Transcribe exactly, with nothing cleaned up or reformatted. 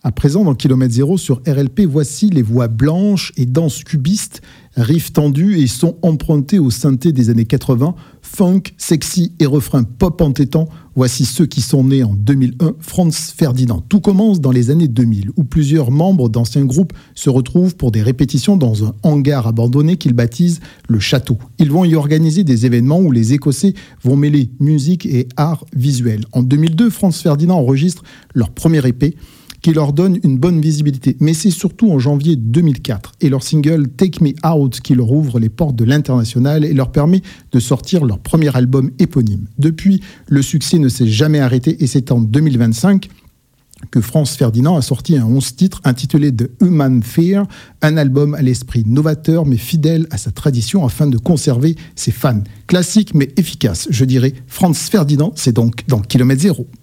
À présent, dans Kilomètre Zéro sur R L P, voici les voix blanches et danses cubistes, riffs tendus et sons empruntés au synthé des années quatre-vingts, funk, sexy et refrains pop entêtants. Voici ceux qui sont nés en deux mille un, Franz Ferdinand. Tout commence dans les années deux mille, où plusieurs membres d'anciens groupes se retrouvent pour des répétitions dans un hangar abandonné qu'ils baptisent le Château. Ils vont y organiser des événements où les Écossais vont mêler musique et art visuel. En deux mille deux, Franz Ferdinand enregistre leur premier E P, qui leur donne une bonne visibilité. Mais c'est surtout en janvier deux mille quatre et leur single Take Me Out qui leur ouvre les portes de l'international et leur permet de sortir leur premier album éponyme. Depuis, le succès ne s'est jamais arrêté et c'est en deux mille vingt-cinq que Franz Ferdinand a sorti un onze titres intitulé The Human Fear, un album à l'esprit novateur mais fidèle à sa tradition afin de conserver ses fans. Classique mais efficace, je dirais. Franz Ferdinand, c'est donc dans Kilomètre Zéro.